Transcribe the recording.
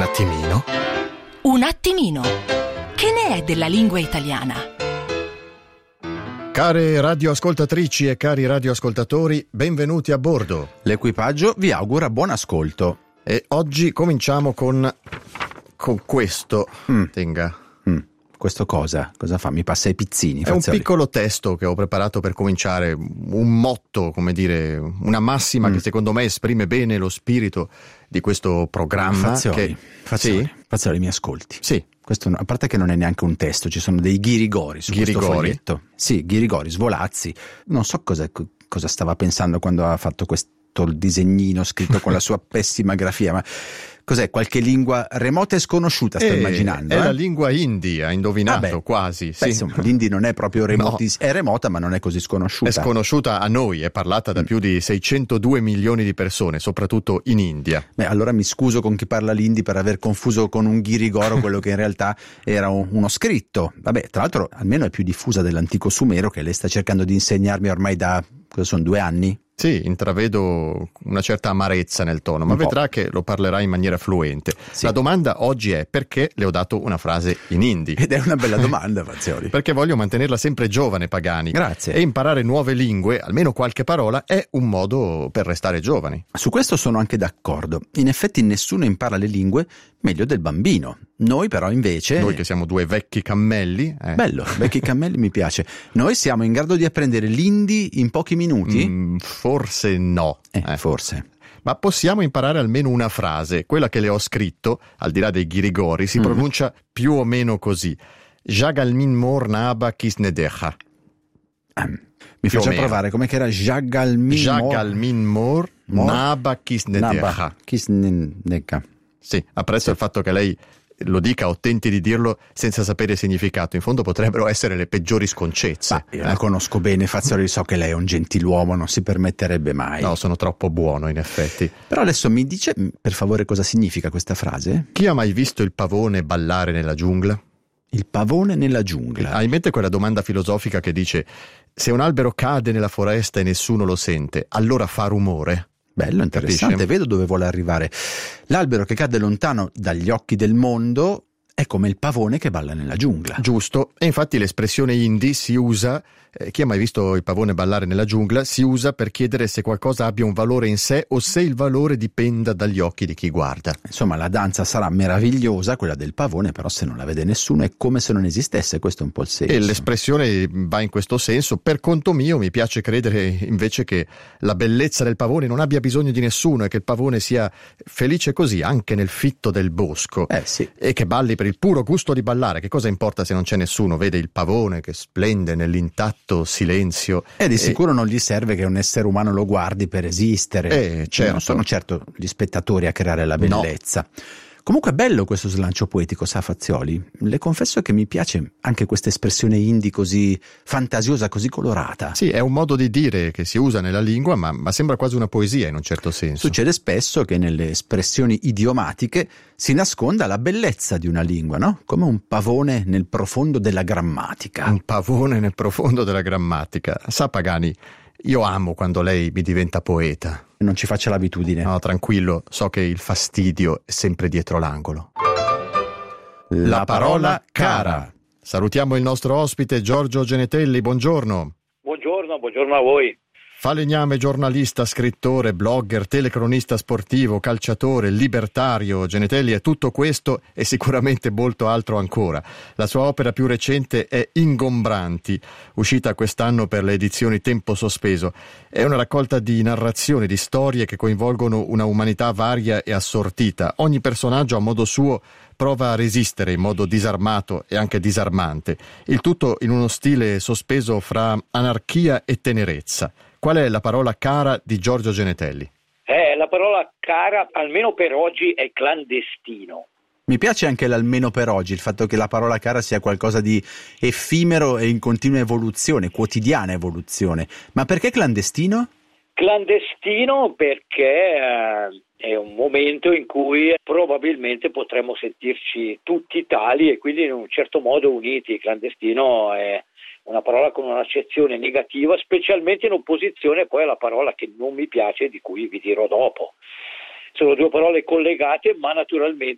Un attimino. Un attimino. Che ne è della lingua italiana? Care radioascoltatrici e cari radioascoltatori, benvenuti a bordo. L'equipaggio vi augura buon ascolto. E oggi cominciamo con questo. Tenga. Questo cosa? Cosa fa? Mi passa i pizzini. È un Fazioli. piccolo testo che ho preparato per cominciare, un motto, come dire, una massima che secondo me esprime bene lo spirito di questo programma. Fazioli, Fazioli, mi ascolti. Sì. Questo, a parte che non è neanche un testo, ci sono dei ghirigori su questo foglietto. Sì, ghirigori, Svolazzi. Non so cosa stava pensando quando ha fatto questo disegnino scritto con la sua pessima grafia, ma cos'è? Qualche lingua remota e sconosciuta sto immaginando? È la lingua hindi, ha indovinato quasi. Beh, Sì. insomma, l'indi non è proprio remotissima, è remota ma non è così sconosciuta. È sconosciuta a noi, è parlata da più di 602 milioni di persone, soprattutto in India. Beh, allora mi scuso con chi parla l'indi per aver confuso con un ghirigoro quello che in realtà era uno scritto. Vabbè, tra l'altro almeno è più diffusa dell'antico sumero che lei sta cercando di insegnarmi ormai da, cosa sono, 2 anni? Sì, intravedo una certa amarezza nel tono, ma vedrà che lo parlerà in maniera fluente. Sì. La domanda oggi è: perché le ho dato una frase in hindi? Ed è una bella domanda, Fazioli. Perché voglio mantenerla sempre giovane, Pagani. Grazie. E imparare nuove lingue, almeno qualche parola, è un modo per restare giovani. Su questo sono anche d'accordo. In effetti nessuno impara le lingue meglio del bambino. Noi però invece... Noi che siamo 2 vecchi cammelli... Bello, vecchi cammelli mi piace. Noi siamo in grado di apprendere l'indi in pochi minuti? Forse no. Forse. Ma possiamo imparare almeno una frase. Quella che le ho scritto, al di là dei ghirigori, si pronuncia più o meno così: Jagalmin mor naba kisnedecha. Mi faccia provare, com'è che era? Jagalmin mor naba kisnedecha. Kisnedecha. Sì, apprezzo il fatto che lei lo dica o tenti di dirlo senza sapere il significato. In fondo potrebbero essere le peggiori sconcezze. Io la conosco bene, Fazioli, so che lei è un gentiluomo, non si permetterebbe mai. No, sono troppo buono in effetti. Però adesso mi dice, per favore, cosa significa questa frase? Chi ha mai visto il pavone ballare nella giungla? Il pavone nella giungla. Hai in mente quella domanda filosofica che dice: se un albero cade nella foresta e nessuno lo sente, allora fa rumore? Bello, interessante, Capisci? vedo dove vuole arrivare. L'albero che cade lontano dagli occhi del mondo è come il pavone che balla nella giungla. Giusto, e infatti l'espressione hindi si usa, chi ha mai visto il pavone ballare nella giungla, si usa per chiedere se qualcosa abbia un valore in sé o se il valore dipenda dagli occhi di chi guarda. Insomma, la danza sarà meravigliosa, quella del pavone, però se non la vede nessuno è come se non esistesse, questo è un po' il senso. E l'espressione va in questo senso. Per conto mio mi piace credere invece che la bellezza del pavone non abbia bisogno di nessuno e che il pavone sia felice così anche nel fitto del bosco. Sì. E che balli per il puro gusto di ballare. Che cosa importa se non c'è nessuno? Vede il pavone che splende nell'intatto silenzio. E di sicuro non gli serve che un essere umano lo guardi per esistere. Certo. Non sono certo gli spettatori a creare la bellezza. Comunque è bello questo slancio poetico, sa, Fazioli? Le confesso che mi piace anche questa espressione hindi così fantasiosa, così colorata. Sì, è un modo di dire che si usa nella lingua, ma sembra quasi una poesia in un certo senso. Succede spesso che nelle espressioni idiomatiche si nasconda la bellezza di una lingua, no? Come un pavone nel profondo della grammatica. Un pavone nel profondo della grammatica. Sa, Pagani, io amo quando lei mi diventa poeta. Non ci faccia l'abitudine. No, tranquillo, so che il fastidio è sempre dietro l'angolo. La parola cara. Salutiamo il nostro ospite Giorgio Genetelli, buongiorno. Buongiorno a voi. Falegname, giornalista, scrittore, blogger, telecronista sportivo, calciatore, libertario. Genetelli è tutto questo e sicuramente molto altro ancora. La sua opera più recente è Ingombranti, uscita quest'anno per le edizioni Tempo Sospeso. È una raccolta di narrazioni, di storie che coinvolgono una umanità varia e assortita. Ogni personaggio a modo suo prova a resistere in modo disarmato e anche disarmante. Il tutto in uno stile sospeso fra anarchia e tenerezza. Qual è la parola cara di Giorgio Genetelli? La parola cara, almeno per oggi, è clandestino. Mi piace anche l'almeno per oggi, il fatto che la parola cara sia qualcosa di effimero e in continua evoluzione, quotidiana evoluzione. Ma perché clandestino? Clandestino perché è un momento in cui probabilmente potremmo sentirci tutti tali e quindi in un certo modo uniti. Clandestino è una parola con un'accezione negativa, specialmente in opposizione poi alla parola che non mi piace, di cui vi dirò dopo. Sono 2 parole collegate ma naturalmente